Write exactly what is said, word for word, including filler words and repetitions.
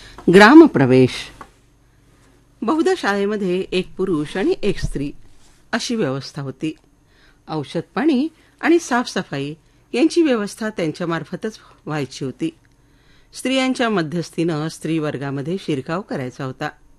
ग्रामप्रवेश. बहुधा शाळेमध्ये एक पुरुष आणि एक स्त्री अशी व्यवस्था होती. औषध पाणी आणि साफसफाई यांची व्यवस्था त्यांच्यामार्फतच व्हायची होती. स्त्रियांच्या मध्यस्थीनं स्त्री वर्गामध्ये शिरकाव करायचा होता.